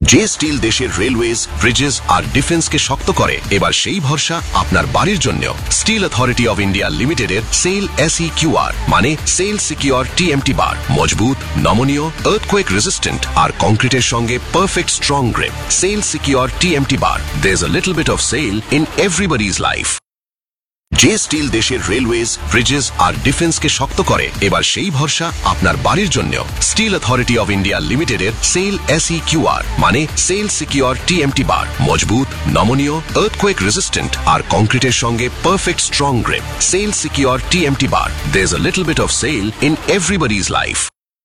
যে স্টিল দেশের railways, Bridges আর ডিফেন্সকে শক্ত করে, এবার সেই ভরসা আপনার বাড়ির জন্য। স্টিল অথরিটি অফ ইন্ডিয়া লিমিটেডের সেল SEQR মানে সেল সিকিউর TMT বার, মজবুত, নমনীয়, আর্থকোয়েক রেজিস্ট্যান্ট আর কংক্রিটের সঙ্গে perfect strong grip. Sell secure TMT bar, there's a little bit of sell in everybody's life. যে স্টিল দেশের রেলওয়েজ, ব্রিজেস আর ডিফেন্সকে শক্ত করে, এবার সেই ভরসা আপনার বাড়ির জন্য। স্টিল অথরিটি অফ ইন্ডিয়া লিমিটেডের সেল SEQR মানে সেল সিকিউর TMT বার, মজবুত, নমনীয়, আর্থকোয়েক রেজিস্ট্যান্ট আর কংক্রিটের সঙ্গে perfect strong grip. Sell secure TMT bar, there's a little bit of sell in everybody's life.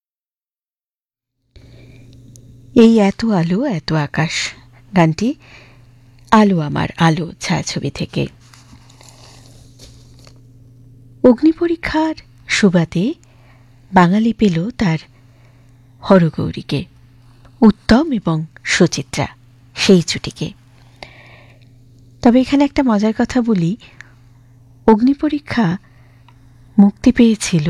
এই এত আলো এত আকাশ গানটি আলো আমার আলো ছায়াছবি থেকে। অগ্নিপরীক্ষার সুবাদে বাঙালি পেল তার হরগৌরীকে, উত্তম এবং সুচিত্রা, সেই জুটিকে। তবে এখানে একটা মজার কথা বলি, অগ্নিপরীক্ষা মুক্তি পেয়েছিল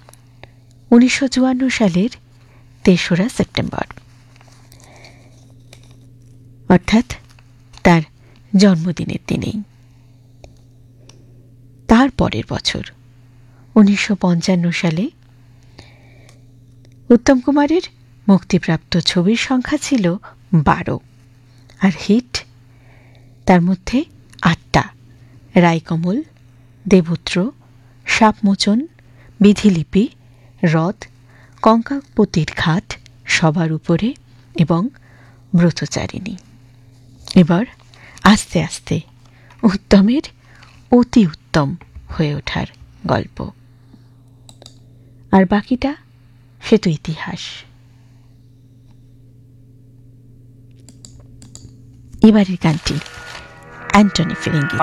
1954 সালের 3রা সেপ্টেম্বর, অর্থাৎ তার জন্মদিনের দিনেই। তার পরের বছর 1955 সালে উত্তম কুমারের মুক্তিপ্রাপ্ত ছবির সংখ্যা ছিল 12, আর হিট তার মধ্যে 8টা: রায়কমল, দেবুত্র, সাপমোচন, বিধিলিপি, হ্রদ, কঙ্কাপতির ঘাট, সবার উপরে এবং ব্রতচারিণী। এবার আস্তে আস্তে উত্তমের অতি উত্তম হয়ে ওঠার গল্প, আর বাকিটা সে তো ইতিহাস। এবারের গানটি অ্যান্টনি ফিরিঙ্গি।